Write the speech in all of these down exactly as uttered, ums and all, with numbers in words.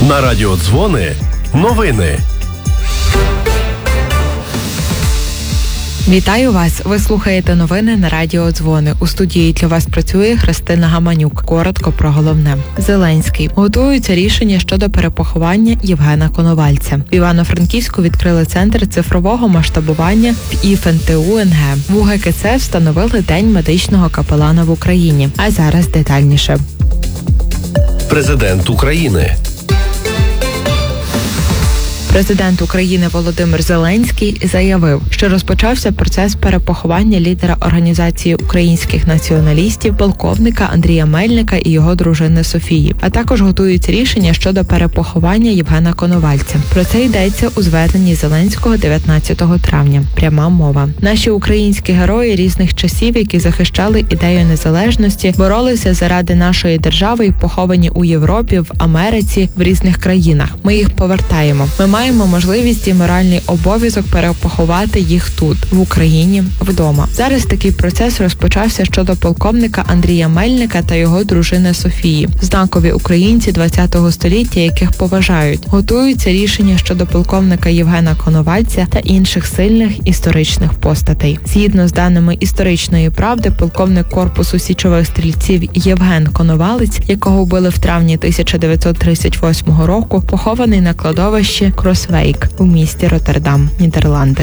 На радіо Дзвони новини. Вітаю вас! Ви слухаєте новини на радіо Дзвони. У студії для вас працює Христина Гаманюк. Коротко про головне. Зеленський. Готуються рішення щодо перепоховання Євгена Коновальця. В Івано-Франківську відкрили центр цифрового масштабування в І Ф Н Т У Н Г. В У Г К Це встановили День медичного капелана в Україні. А зараз детальніше. Президент України. Президент України Володимир Зеленський заявив, що розпочався процес перепоховання лідера Організації українських націоналістів, полковника Андрія Мельника і його дружини Софії, а також готуються рішення щодо перепоховання Євгена Коновальця. Про це йдеться у зверненні Зеленського дев'ятнадцятого травня. Пряма мова. Наші українські герої різних часів, які захищали ідею незалежності, боролися заради нашої держави і поховані у Європі, в Америці, в різних країнах. Ми їх повертаємо. Ми маємо можливість і моральний обов'язок перепоховати їх тут, в Україні, вдома. Зараз такий процес розпочався щодо полковника Андрія Мельника та його дружини Софії. Знакові українці ХХ століття, яких поважають. Готуються рішення щодо полковника Євгена Коновальця та інших сильних історичних постатей. Згідно з даними історичної правди, полковник корпусу січових стрільців Євген Коновалець, якого вбили в травні тисяча дев'ятсот тридцять восьмого року, похований на кладовищі Кросвейк у місті Роттердам, Нідерланди.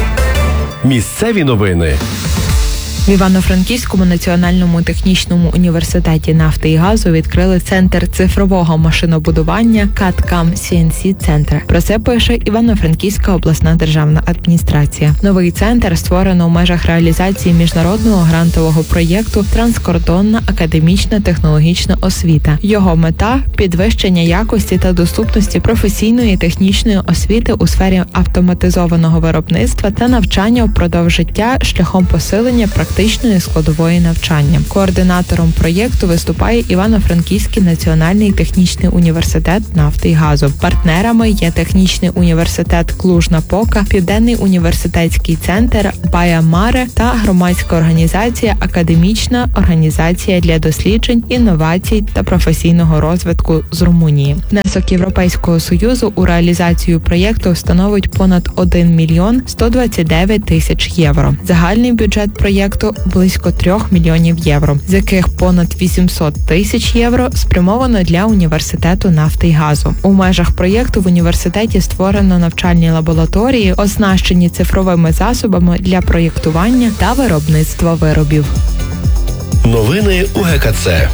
Місцеві новини. В Івано-Франківському національному технічному університеті нафти і газу відкрили центр цифрового машинобудування кат-кам Сі Ен Сі Центр. Про це пише Івано-Франківська обласна державна адміністрація. Новий центр створено в межах реалізації міжнародного грантового проєкту «Транскордонна академічна технологічна освіта». Його мета – підвищення якості та доступності професійної і технічної освіти у сфері автоматизованого виробництва та навчання впродовж життя шляхом посилення практичної практичної складової навчання. Координатором проєкту виступає Івано-Франківський національний технічний університет нафти і газу. Партнерами є Технічний університет Клуж-Напока, Південний університетський центр Баямаре та громадська організація Академічна організація для досліджень, інновацій та професійного розвитку з Румунії. Внесок Європейського Союзу у реалізацію проєкту становить понад один мільйон сто двадцять дев'ять тисяч євро. Загальний бюджет проєкту близько трьох мільйонів євро, з яких понад вісімсот тисяч євро спрямовано для університету нафти і газу. У межах проєкту в університеті створено навчальні лабораторії, оснащені цифровими засобами для проєктування та виробництва виробів. Новини У Ге Ка Це.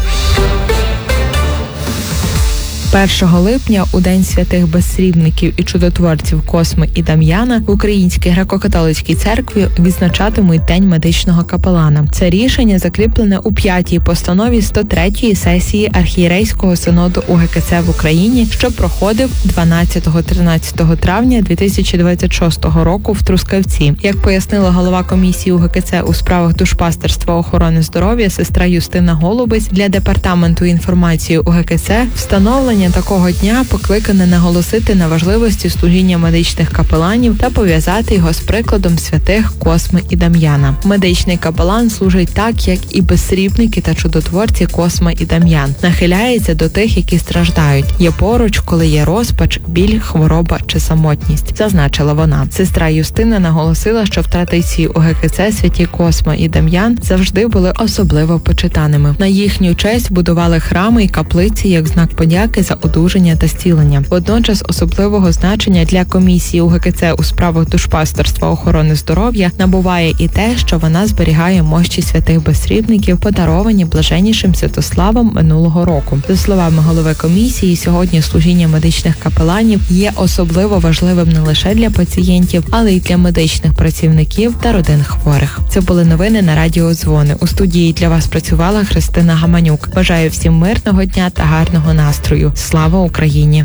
першого липня, у День святих безсрібників і чудотворців Косми і Дам'яна, в Українській греко-католицькій церкві відзначатимуть День медичного капелана. Це рішення закріплене у п'ятій постанові сто третьої сесії Архієрейського синоду У Ге Ка Це в Україні, що проходив дванадцятого-тринадцятого травня дві тисячі двадцять шостого року в Трускавці. Як пояснила голова комісії У Ге Ка Це у справах душпастерства охорони здоров'я сестра Юстина Голубець, для департаменту інформації У Ге Ка Це встановлення такого дня покликане наголосити на важливості служіння медичних капеланів та пов'язати його з прикладом святих Косми і Дам'яна. Медичний капелан служить так, як і безсрібники та чудотворці Косма і Дам'ян. Нахиляється до тих, які страждають. Є поруч, коли є розпач, біль, хвороба чи самотність, зазначила вона. Сестра Юстина наголосила, що в традиції У Ге Ка Це святі Косма і Дам'ян завжди були особливо почитаними. На їхню честь будували храми і каплиці як знак подяки за одужання та зцілення. Водночас особливого значення для комісії У Ге Ка Це у справах душпастерства охорони здоров'я набуває і те, що вона зберігає мощі святих безсрібників, подаровані блаженнішим Святославом минулого року. За словами голови комісії, сьогодні служіння медичних капеланів є особливо важливим не лише для пацієнтів, але й для медичних працівників та родин хворих. Це були новини на радіо Дзвони. У студії для вас працювала Христина Гаманюк. Бажаю всім мирного дня та гарного настрою. Слава Україні!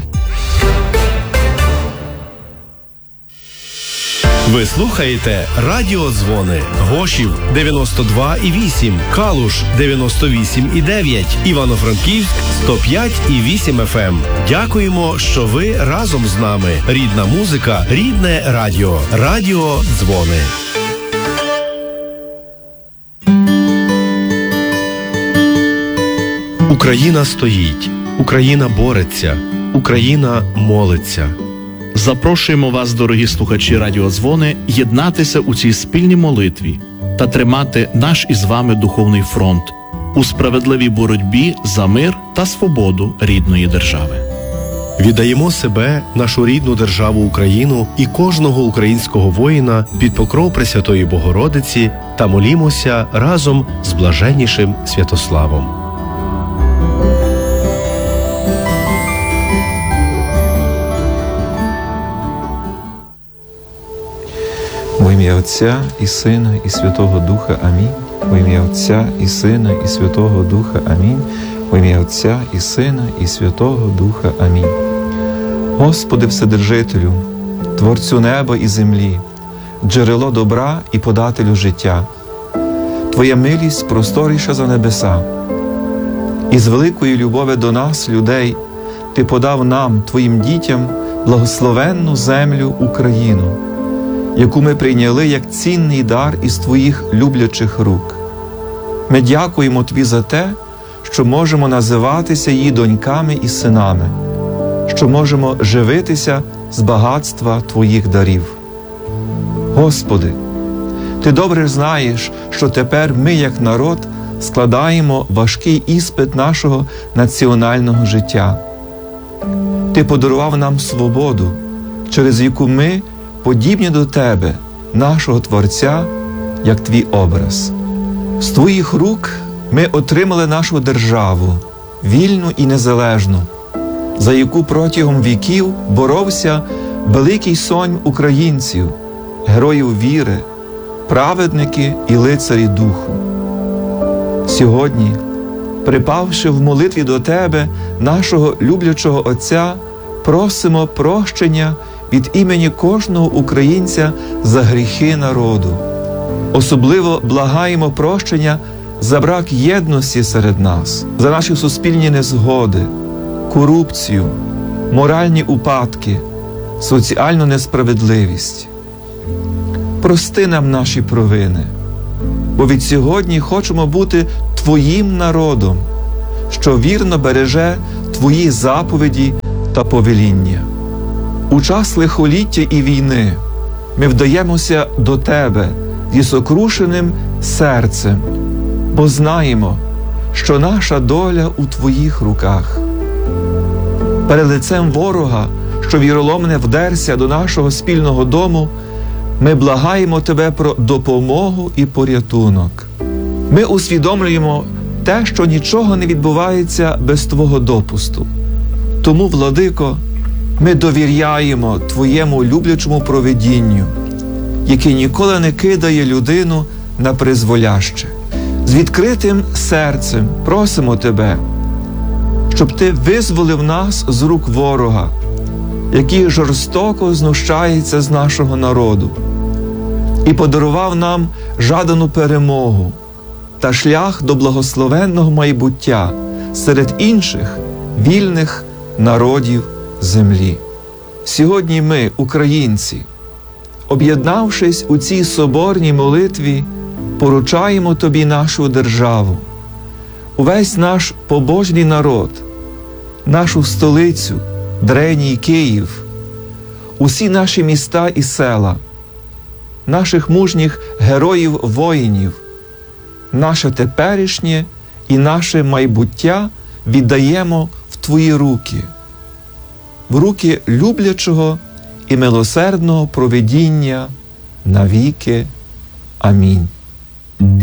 Ви слухаєте Радіо Дзвони. Гошів дев'яносто два і вісім, Калуш дев'яносто вісім і дев'ять, Івано-Франківськ сто п'ять і вісім еф ем. Дякуємо, що ви разом з нами. Рідна музика, рідне радіо. Радіо Дзвони. Україна стоїть. Україна бореться. Україна молиться. Запрошуємо вас, дорогі слухачі Радіодзвони, єднатися у цій спільній молитві та тримати наш із вами духовний фронт у справедливій боротьбі за мир та свободу рідної держави. Віддаємо себе, нашу рідну державу Україну і кожного українського воїна під покров Пресвятої Богородиці та молімося разом з блаженнішим Святославом. Во ім'я Отця і Сина і Святого Духа. Амінь. Во ім'я Отця і Сина і Святого Духа. Амінь. Во ім'я Отця і Сина і Святого Духа. Амінь. Господи Вседержителю, Творцю неба і землі, джерело добра і подателю життя, Твоя милість просторіша за небеса. І з великої любові до нас, людей, Ти подав нам, Твоїм дітям, благословенну землю Україну, яку ми прийняли як цінний дар із Твоїх люблячих рук. Ми дякуємо Тобі за те, що можемо називатися її доньками і синами, що можемо живитися з багатства Твоїх дарів. Господи, Ти добре знаєш, що тепер ми, як народ, складаємо важкий іспит нашого національного життя. Ти подарував нам свободу, через яку ми подібні до Тебе, нашого Творця, як Твій образ. З Твоїх рук ми отримали нашу державу, вільну і незалежну, за яку протягом віків боровся великий сонм українців, героїв віри, праведники і лицарі духу. Сьогодні, припавши в молитві до Тебе, нашого люблячого Отця, просимо прощення від імені кожного українця за гріхи народу. Особливо благаємо прощення за брак єдності серед нас, за наші суспільні незгоди, корупцію, моральні упадки, соціальну несправедливість. Прости нам наші провини, бо від сьогодні хочемо бути Твоїм народом, що вірно береже Твої заповіді та повеління. У час лихоліття і війни ми вдаємося до Тебе зі сокрушеним серцем, бо знаємо, що наша доля у Твоїх руках. Перед лицем ворога, що віроломне вдерся до нашого спільного дому, ми благаємо Тебе про допомогу і порятунок. Ми усвідомлюємо те, що нічого не відбувається без Твого допусту. Тому, Владико, ми довіряємо Твоєму люблячому провидінню, яке ніколи не кидає людину на призволяще. З відкритим серцем просимо Тебе, щоб Ти визволив нас з рук ворога, який жорстоко знущається з нашого народу, і подарував нам жадану перемогу та шлях до благословенного майбуття серед інших вільних народів землі. Сьогодні ми, українці, об'єднавшись у цій соборній молитві, поручаємо Тобі нашу державу, увесь наш побожний народ, нашу столицю, древній Київ, усі наші міста і села, наших мужніх героїв-воїнів, наше теперішнє і наше майбуття віддаємо в Твої руки, в руки люблячого і милосердного провидіння навіки. Амінь.